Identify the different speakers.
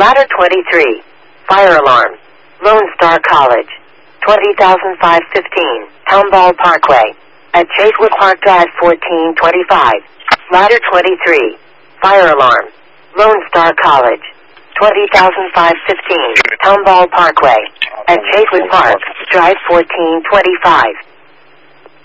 Speaker 1: Ladder 23. Fire alarm. Lone Star College. 20,515. Townball Parkway. At Chasewood Park Drive 1425. Ladder 23. Fire alarm. Lone Star College. 20,515. Townball Parkway. At Chasewood Park Drive 1425.